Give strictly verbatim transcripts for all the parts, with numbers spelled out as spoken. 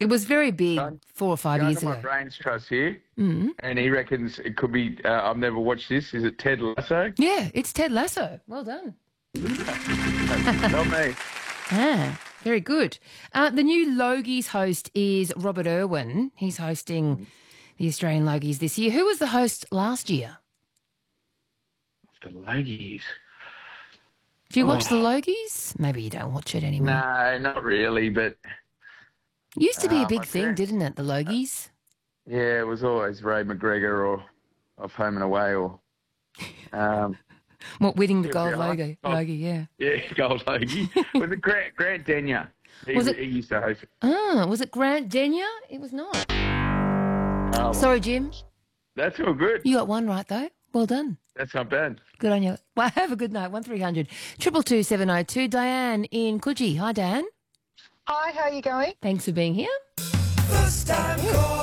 It was very big Son, four or five go years to my ago. brains trust here, Mm. and he reckons it could be. Uh, I've never watched this. Is it Ted Lasso? Yeah, it's Ted Lasso. Well done. Not me. Ah, very good. Uh, the new Logies host is Robert Irwin. He's hosting the Australian Logies this year. Who was the host last year? The Logies. Do you watch Oh. the Logies? Maybe you don't watch it anymore. No, not really, but Used to be a Um, big I thing, think- didn't it, the Logies? yeah, it was always Ray McGregor or Off Home and Away or um, What, winning the Yeah, gold yeah, I- logo, oh. Logie, yeah. yeah, Gold Logie. Was it Grant Grant Denyer? He, Was it- he used to host it. Ah, was it Grant Denyer? It was not. Oh, Sorry, Jim. that's all good. You got one right, though. Well done. That's not bad. Good on you. Well, have a good night. one three hundred two two two seven oh two. Diane in Coogee. Hi, Diane. Hi, how are you going? Thanks for being here. First time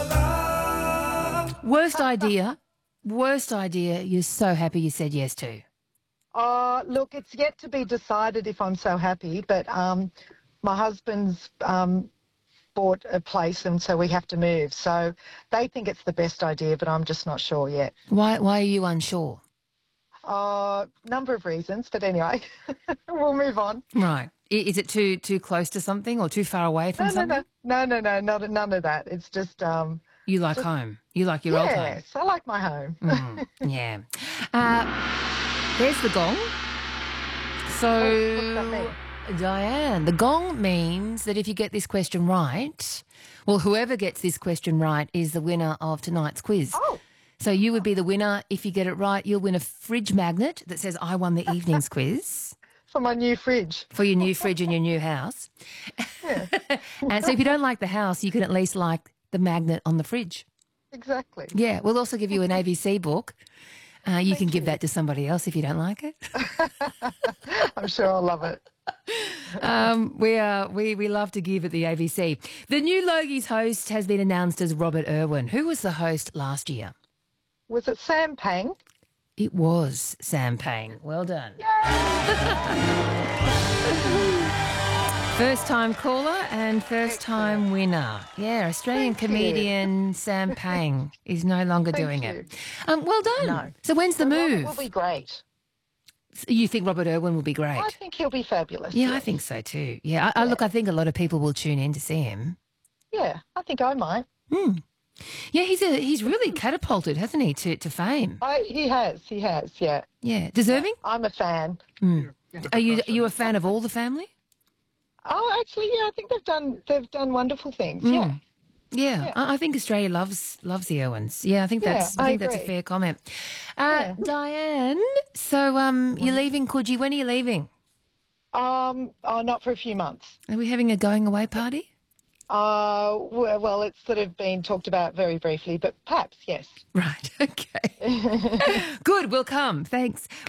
caller. Worst idea. Worst idea you're so happy you said yes to. Uh, look, it's yet to be decided if I'm so happy, but um, my husband's um, bought a place and so we have to move. So they think it's the best idea, but I'm just not sure yet. Why, why are you unsure? Uh, number of reasons, but anyway, we'll move on. Right. I- Is it too too close to something or too far away from No, no, something? no, no, no, no, not, none of that. It's just, um, You like Just- home. You like your old home. yes, I like my home. Mm, yeah. Uh, there's the gong. So, Oh, what's that mean? Diane, the gong means that if you get this question right, well, whoever gets this question right is the winner of tonight's quiz. Oh, So you would be the winner. If you get it right, you'll win a fridge magnet that says, I won the evening's quiz for my new fridge. for your new fridge in your new house. And so if you don't like the house, you can at least like the magnet on the fridge. Exactly. Yeah, we'll also give you an A B C book. Uh, you can give that to somebody else if you don't like it. I'm sure I'll love it. Um, we, uh, we we love to give at the A B C. The new Logies host has been announced as Robert Irwin. Who was the host last year? Was it Sam Pang? It was Sam Pang. Well done. First time caller and first time winner. Yeah, Australian Thank you. comedian Sam Pang is no longer Thank doing you. it. Um, well done. No. So when's the Robert move? will be great. You think Robert Irwin will be great? I think he'll be fabulous. Yeah, I yes. think so too. Yeah, I, I, look, I think a lot of people will tune in to see him. Yeah, I think I might. Yeah, he's a, he's really catapulted, hasn't he, to, to fame? I, he has, he has, yeah. Yeah, deserving. I'm a fan. Are you are you a fan of all the family? Oh, actually, yeah, I think they've done they've done wonderful things. Hmm. Yeah. Yeah, Yeah. I, I think Australia loves loves the Irwins. Yeah, I think Yeah, that's I I think that's a agree. fair comment. Uh, Diane, so um, you're leaving Coogee. When are you leaving? Um, oh, not for a few months. Are we having a going away party? Uh, well, well, it's sort of been talked about very briefly, but perhaps yes. Right. Okay. Good. We'll come. Thanks.